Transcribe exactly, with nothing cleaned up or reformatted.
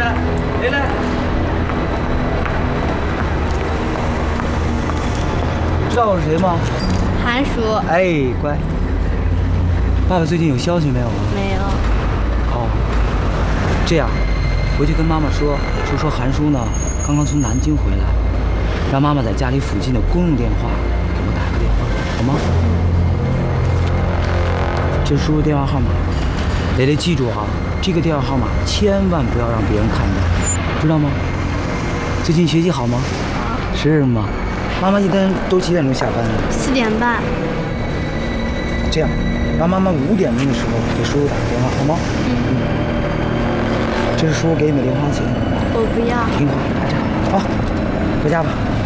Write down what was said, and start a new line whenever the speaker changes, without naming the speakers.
蕾，蕾蕾，知道我是谁吗？
韩叔。
哎，乖。爸爸最近有消息没有啊？
没有。
哦，这样，回去跟妈妈说，说说韩叔呢刚刚从南京回来，让妈妈在家里附近的公用电话给我打个电话，好吗？这是叔叔电话号码，蕾蕾记住啊，这个电话号码千万不要让别人看到，知道吗？最近学习好吗？
好。
是吗？妈妈一天都几点钟下班呢？
四点半。
这样，让妈妈五点钟的时候给叔叔打个电话，好吗？
嗯。
这是叔叔给你的零花钱。
我不要。
听话，拿着。好，回家吧。